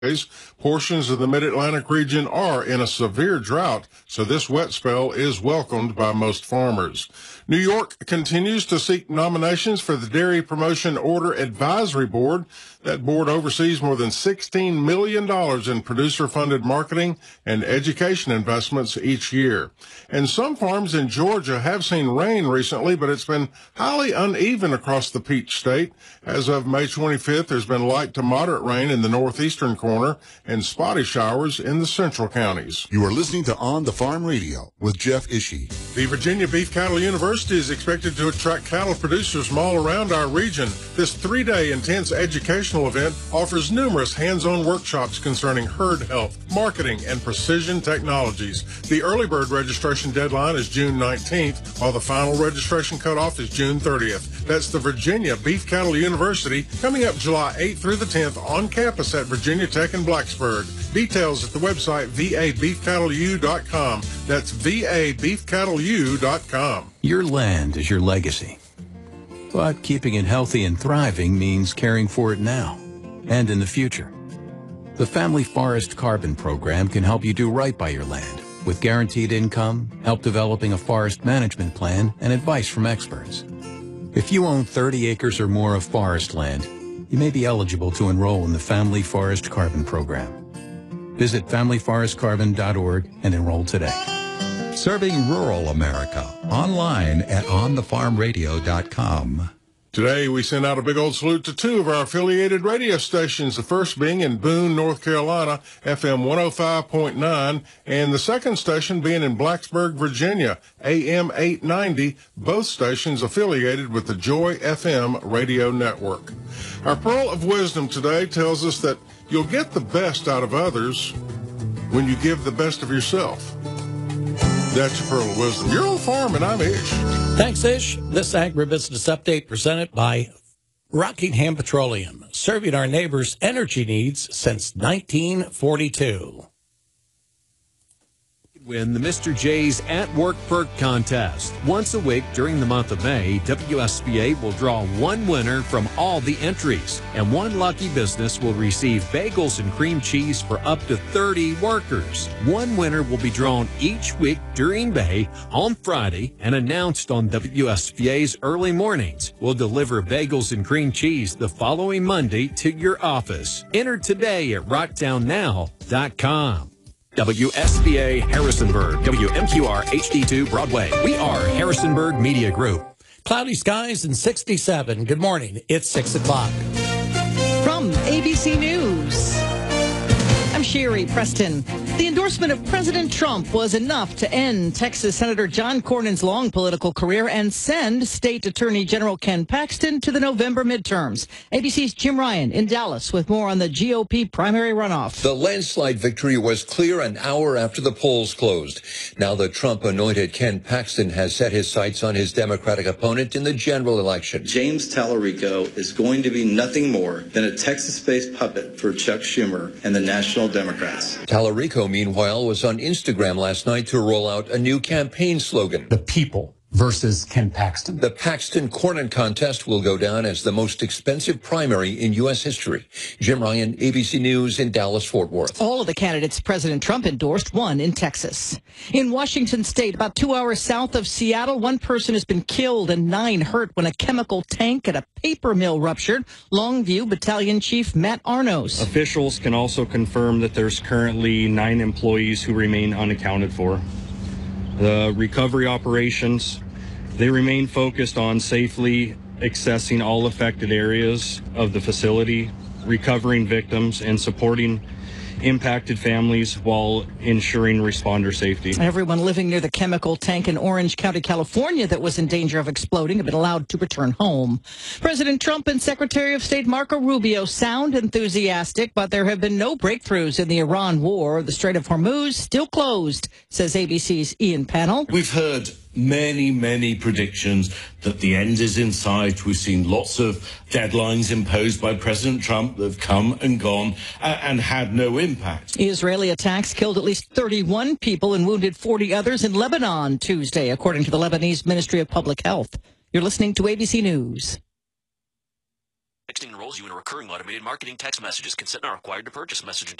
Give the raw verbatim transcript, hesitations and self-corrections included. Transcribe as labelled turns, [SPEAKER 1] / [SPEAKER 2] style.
[SPEAKER 1] Portions of the Mid-Atlantic region are in a severe drought, so this wet spell is welcomed by most farmers. New York continues to seek nominations for the Dairy Promotion Order Advisory Board. That board oversees more than sixteen million dollars in producer-funded marketing and education investments each year. And some farms in Georgia have seen rain recently, but it's been highly uneven across the Peach State. As of May twenty-fifth, there's been light to moderate rain in the northeastern corner and spotty showers in the central counties.
[SPEAKER 2] You are listening to On the Farm Radio with Jeff Ishii.
[SPEAKER 1] The Virginia Beef Cattle University is expected to attract cattle producers from all around our region. This three-day intense educational event offers numerous hands-on workshops concerning herd health, marketing, and precision technologies. The early bird registration deadline is June nineteenth, while the final registration cutoff is June thirtieth. That's the Virginia Beef Cattle University, coming up July eighth through the tenth on campus at Virginia Tech in Blacksburg. Details at the website v a beef cattle u dot com. That's v a beef cattle u dot com.
[SPEAKER 3] Your land is your legacy. But keeping it healthy and thriving means caring for it now and in the future. The Family Forest Carbon Program can help you do right by your land with guaranteed income, help developing a forest management plan, and advice from experts. If you own thirty acres or more of forest land, you may be eligible to enroll in the Family Forest Carbon Program. Visit family forest carbon dot org and enroll today.
[SPEAKER 4] Serving rural America, online at on the farm radio dot com.
[SPEAKER 1] Today, we send out a big old salute to two of our affiliated radio stations, the first being in Boone, North Carolina, F M one oh five point nine, and the second station being in Blacksburg, Virginia, A M eight ninety, both stations affiliated with the Joy F M radio network. Our pearl of wisdom today tells us that you'll get the best out of others when you give the best of yourself. That's your pearl of wisdom. You're on the farm, and I'm Ish.
[SPEAKER 5] Thanks, Ish. This agribusiness update presented by Rockingham Petroleum, serving our neighbors' energy needs since nineteen forty-two.
[SPEAKER 6] Win the Mister J's At Work Perk Contest. Once a week during the month of May, W S B A will draw one winner from all the entries, and one lucky business will receive bagels and cream cheese for up to thirty workers. One winner will be drawn each week during May on Friday and announced on W S B A's early mornings. We'll deliver bagels and cream cheese the following Monday to your office. Enter today at rock down now dot com. W S B A Harrisonburg, W M Q R H D two Broadway. We are Harrisonburg Media Group.
[SPEAKER 5] Cloudy skies and sixty-seven. Good morning. It's six o'clock.
[SPEAKER 7] From A B C News, I'm Sherry Preston. The endorsement of President Trump was enough to end Texas Senator John Cornyn's long political career and send State Attorney General Ken Paxton to the November midterms. A B C's Jim Ryan in Dallas with more on the G O P primary runoff.
[SPEAKER 8] The landslide victory was clear an hour after the polls closed. Now the Trump-anointed Ken Paxton has set his sights on his Democratic opponent in the general election.
[SPEAKER 9] James Tallarico is going to be nothing more than a Texas-based puppet for Chuck Schumer and the National Democrats.
[SPEAKER 8] Tallarico, meanwhile, was on Instagram last night to roll out a new campaign slogan.
[SPEAKER 10] The people versus Ken Paxton.
[SPEAKER 8] The Paxton-Cornyn contest will go down as the most expensive primary in U S history. Jim Ryan, A B C News in Dallas-Fort Worth.
[SPEAKER 7] All of the candidates President Trump endorsed won in Texas. In Washington State, about two hours south of Seattle, one person has been killed and nine hurt when a chemical tank at a paper mill ruptured. Longview Battalion Chief Matt Arnos.
[SPEAKER 11] Officials can also confirm that there's currently nine employees who remain unaccounted for. The recovery operations, they remain focused on safely accessing all affected areas of the facility, recovering victims, and supporting impacted families while ensuring responder safety.
[SPEAKER 7] Everyone living near the chemical tank in Orange County, California that was in danger of exploding have been allowed to return home. President Trump and Secretary of State Marco Rubio sound enthusiastic, but there have been no breakthroughs in the Iran war. The Strait of Hormuz still closed, says A B C's Ian Pannell.
[SPEAKER 12] We've heard many, many predictions that the end is in sight. We've seen lots of deadlines imposed by President Trump that have come and gone uh, and had no impact.
[SPEAKER 7] Israeli attacks killed at least thirty-one people and wounded forty others in Lebanon Tuesday, according to the Lebanese Ministry of Public Health. You're listening to A B C News.
[SPEAKER 13] Texting enrolls you in a recurring automated marketing text messages. Consent not required to purchase. Message and